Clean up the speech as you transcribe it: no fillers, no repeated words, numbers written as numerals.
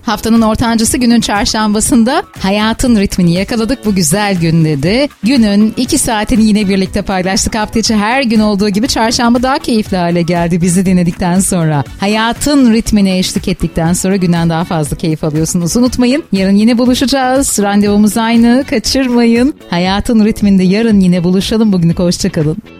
Haftanın ortancısı günün çarşambasında hayatın ritmini yakaladık bu güzel günde de. Günün 2 saatini yine birlikte paylaştık. Hafta içi her gün olduğu gibi çarşamba daha keyifli hale geldi bizi dinledikten sonra. Hayatın ritmine eşlik ettikten sonra günden daha fazla keyif alıyorsunuz. Unutmayın, yarın yine buluşacağız. Randevumuz aynı, kaçırmayın. Hayatın ritminde yarın yine buluşalım. Bugünlük hoşçakalın.